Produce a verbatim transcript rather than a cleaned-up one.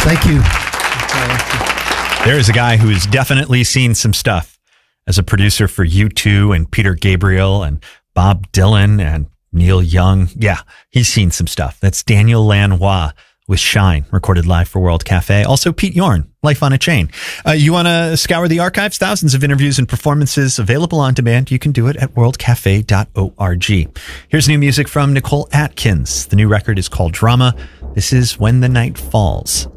Thank you. There is a guy who has definitely seen some stuff as a producer for U two and Peter Gabriel and Bob Dylan and Neil Young. Yeah, he's seen some stuff. That's Daniel Lanois with Shine, recorded live for World Cafe. Also, Pete Yorn, Life on a Chain. Uh, you want to scour the archives? Thousands of interviews and performances available on demand. You can do it at world cafe dot org. Here's new music from Nicole Atkins. The new record is called Drama. This is When the Night Falls.